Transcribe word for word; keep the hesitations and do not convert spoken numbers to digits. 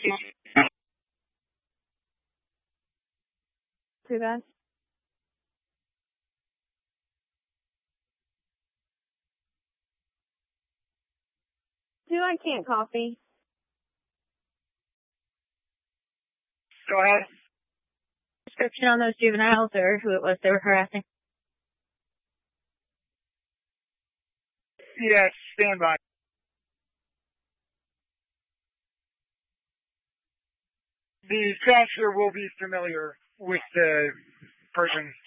Too bad. Do I can't coffee? Go ahead. Description on those juveniles or who it was they were harassing? Yes, stand by. The counselor will be familiar with the person